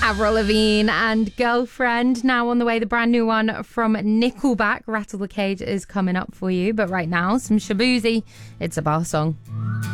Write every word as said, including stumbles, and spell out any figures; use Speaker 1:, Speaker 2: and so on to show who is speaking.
Speaker 1: Avril Lavigne and Girlfriend. Now on the way, the brand new one from Nickelback, Rattle the Cage, is coming up for you. But right now, some Shaboozey. It's a bar song.